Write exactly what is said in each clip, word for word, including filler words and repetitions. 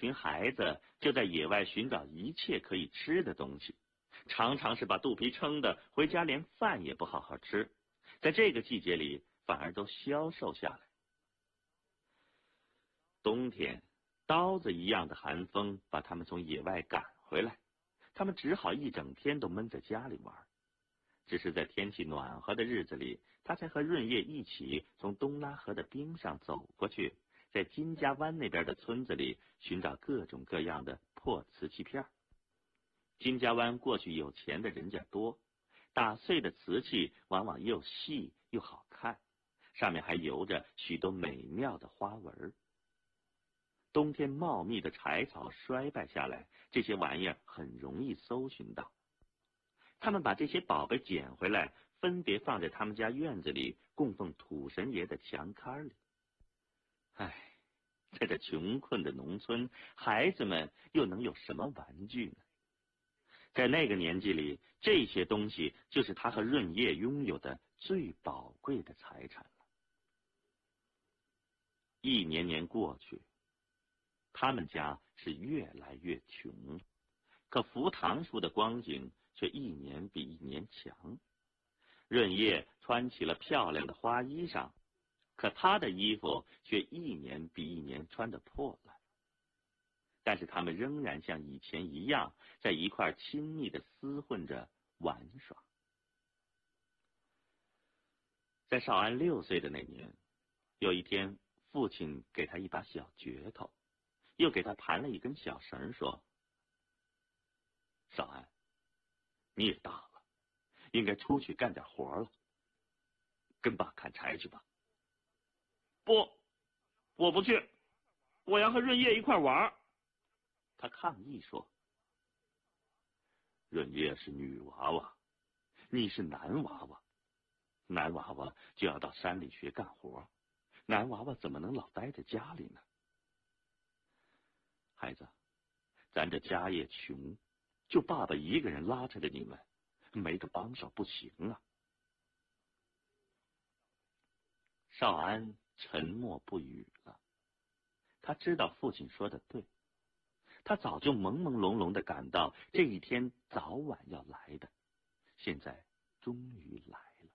群孩子就在野外寻找一切可以吃的东西，常常是把肚皮撑得回家连饭也不好好吃，在这个季节里反而都消瘦下来。冬天，刀子一样的寒风把他们从野外赶回来，他们只好一整天都闷在家里玩。只是在天气暖和的日子里，他才和润叶一起从东拉河的冰上走过去，在金家湾那边的村子里寻找各种各样的破瓷器片。金家湾过去有钱的人家多，打碎的瓷器往往又细又好看，上面还油着许多美妙的花纹。冬天茂密的柴草衰败下来，这些玩意儿很容易搜寻到。他们把这些宝贝捡回来，分别放在他们家院子里供奉土神爷的墙龛里。唉，在这穷困的农村，孩子们又能有什么玩具呢？在那个年纪里，这些东西就是他和润叶拥有的最宝贵的财产了。一年年过去，他们家是越来越穷，可福堂叔的光景却一年比一年强。润叶穿起了漂亮的花衣裳，可他的衣服却一年比一年穿得破烂。但是他们仍然像以前一样，在一块亲密地厮混着玩耍。在少安六岁的那年，有一天，父亲给他一把小镢头，又给他盘了一根小绳，说：少安，你也大了，应该出去干点活了，跟爸砍柴去吧。不，我不去，我要和润叶一块玩。他抗议说：润叶是女娃娃，你是男娃娃，男娃娃就要到山里学干活，男娃娃怎么能老待在家里呢？孩子，咱这家业穷，就爸爸一个人拉扯着你们，没个帮手不行啊。少安沉默不语了，他知道父亲说的对，他早就朦朦胧胧地感到这一天早晚要来的，现在终于来了。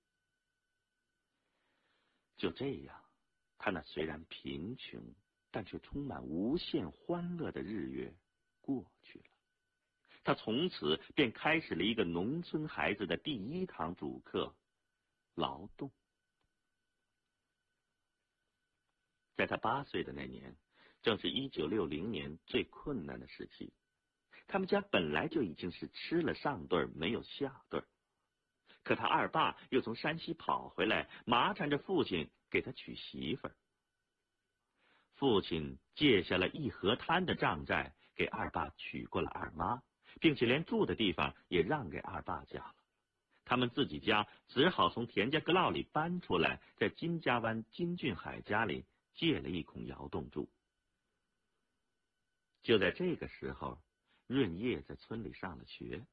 就这样，他那虽然贫穷，但却充满无限欢乐的日月过去了。他从此便开始了一个农村孩子的第一堂主课——劳动。在他八岁的那年，正是一九六零年最困难的时期。他们家本来就已经是吃了上顿没有下顿，可他二爸又从山西跑回来，麻缠着父亲给他娶媳妇儿。父亲借下了一河滩的账债，给二爸娶过了二妈，并且连住的地方也让给二爸家了。他们自己家只好从田家阁老里搬出来，在金家湾金俊海家里借了一孔窑洞住。就在这个时候，润叶在村里上了学，